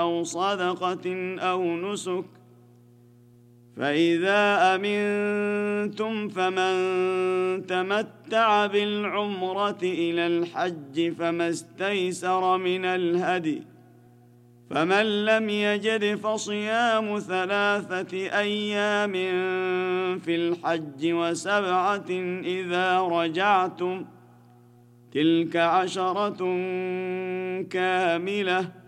أو صدقة أو نسك، فإذا أمنتم فمن تمتع بالعمرة إلى الحج فما استيسر من الهدي، فمن لم يجد فصيام 3 أيام في الحج و7 إذا رجعتم، تلك 10 كاملة،